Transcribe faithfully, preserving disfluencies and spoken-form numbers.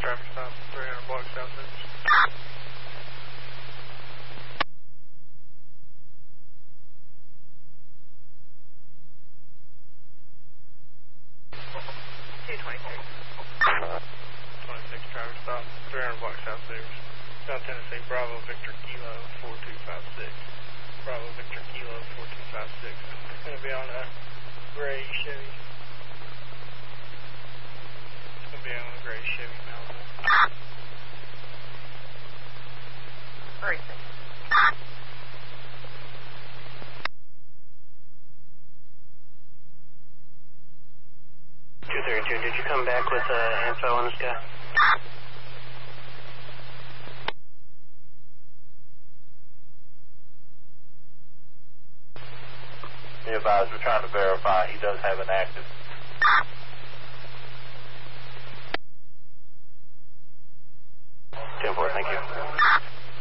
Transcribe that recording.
traffic stop, three hundred block south six. two twenty-six. twenty-six traffic stop, three hundred block south six. South Tennessee, Bravo, Victor, Kilo, four two five six. Bravo, Victor, Kilo, four two five six. It's going to be on a gray Chevy. It's going to be on a gray Chevy Malibu. Very safe. two thirty-two, did you come back with uh, info on this guy? Be advised, we're trying to verify he does have an active. ten four, thank you.